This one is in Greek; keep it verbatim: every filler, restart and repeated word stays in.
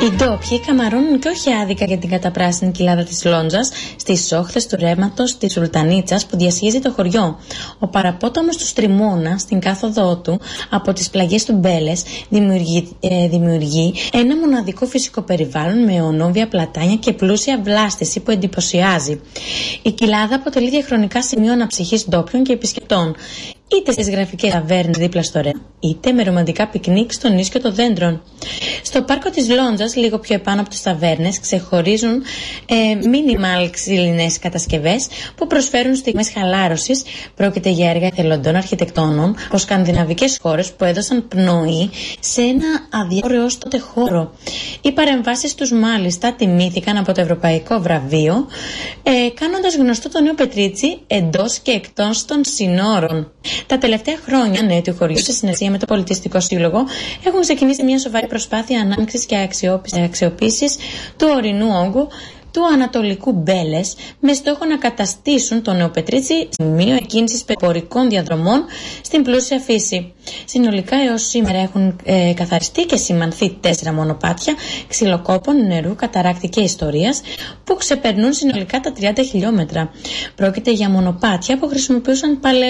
Οι ντόπιοι καμαρώνουν και όχι άδικα για την καταπράσινη κοιλάδα της Λόντζας στις όχθες του ρέματος της Σουλτανίτσας που διασχίζει το χωριό. Ο παραπόταμος του Στριμώνα στην κάθοδό του από τις πλαγιές του Μπέλες δημιουργεί, ε, δημιουργεί ένα μοναδικό φυσικό περιβάλλον με ονόβια πλατάνια και πλούσια βλάστηση που εντυπωσιάζει. Η κοιλάδα αποτελεί διαχρονικά σημείο αναψυχής ντόπιων και επισκεπτών, είτε στις γραφικές ταβέρνες δίπλα στο ρέμα, είτε με ρομαντικά πικνίκ στο νίσκιο των δέντρων. Στο πάρκο της Λόντζας, λίγο πιο επάνω από τις ταβέρνες, ξεχωρίζουν ε, μίνιμαλ ξύλινες κατασκευές που προσφέρουν στιγμές χαλάρωσης. Πρόκειται για έργα εθελοντών αρχιτεκτόνων από σκανδιναβικές χώρες που έδωσαν πνοή σε ένα αδιόρεο ως τότε χώρο. Οι παρεμβάσεις τους μάλιστα τιμήθηκαν από το Ευρωπαϊκό Βραβείο, ε, κάνοντας γνωστό το νέο Πετρίτσι εντός και εκτός των συνόρων. Τα τελευταία χρόνια, νέοι του χωριού, σε συνεργασία με το Πολιτιστικό Σύλλογο, έχουν ξεκινήσει μια σοβαρή προσπάθεια ανάμειξης και αξιοποίησης του ορεινού όγκου του Ανατολικού Μπέλες, με στόχο να καταστήσουν το Νεοπετρίτσι σημείο εκκίνησης πεζοπορικών διαδρομών στην πλούσια φύση. Συνολικά έως σήμερα έχουν ε, καθαριστεί και σημανθεί τέσσερα μονοπάτια ξυλοκόπων, νερού, καταράκτη και ιστορίας που ξεπερνούν συνολικά τα τριάντα χιλιόμετρα. Πρόκειται για μονοπάτια που χρησιμοποιούσαν παλαιό